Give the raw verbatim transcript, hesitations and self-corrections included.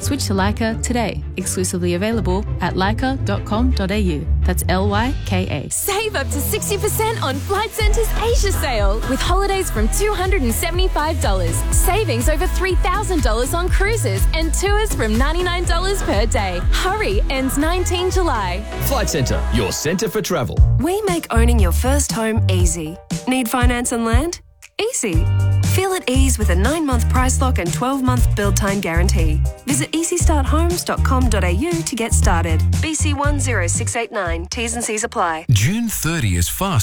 Switch to Lyca today. Exclusively available at lyca dot com dot a u. That's L Y K A. Save up to sixty percent on Flight Centre's Asia sale with holidays from two hundred seventy-five dollars. Savings over three thousand dollars on cruises and tours from ninety-nine dollars per day. Hurry, ends nineteenth July. Flight Centre, your centre for travel. We make owning your first home easy. Need finance and land? Easy. Feel at ease with a nine-month price lock and twelve-month build time guarantee. Visit easy start homes dot com dot a u to get started. B C one zero six eight nine. T's and C's apply. June thirtieth is fast.